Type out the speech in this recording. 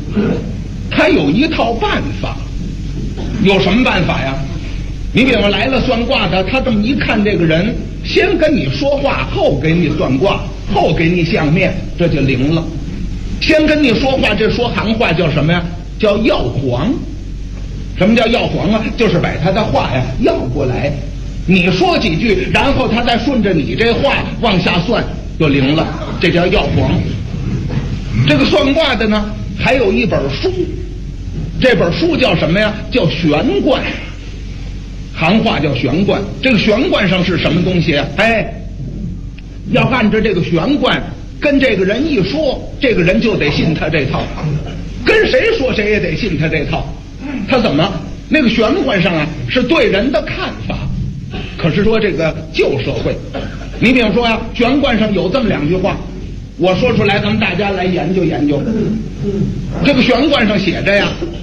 他有一套办法。有什么办法呀？你比方来了算卦的，他这么一看这个人，先跟你说话，后给你算卦，后给你相面，这就灵了。先跟你说话，这说行话叫什么呀？叫要黄。什么叫要黄啊？就是把他的话呀要过来，你说几句，然后他再顺着你这话往下算，就灵了，这叫要黄。这个算卦的呢，还有一本书，这本书叫什么呀？叫玄观。行话叫玄观。这个玄观上是什么东西啊？要按照这个玄观跟这个人一说，这个人就得信他这套，跟谁说谁也得信他这套。他怎么？那个玄观上啊是对人的看法，可是说这个旧社会，你比方说呀，玄观上有这么两句话，我说出来，咱们大家来研究研究。这个玄观上写着呀，